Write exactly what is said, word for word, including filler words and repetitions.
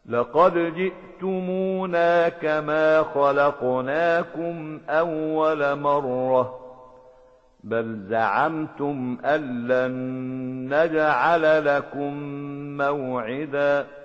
لقد جئتمونا كما خلقناكم أول مرة بل زعمتم أن لن نجعل لكم موعدا